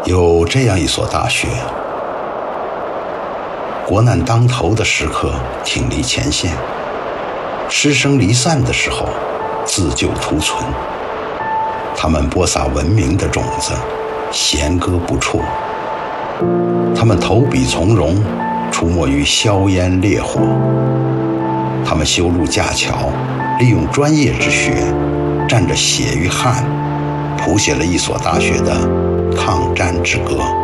有这样一所大学，国难当头的时刻挺立前线，师生离散的时候自救图存。他们播撒文明的种子，弦歌不辍。他们投笔从戎，出没于硝烟烈火。他们修路架桥，利用专业之学，蘸着血与汗，谱写了一所大学的抗战之歌。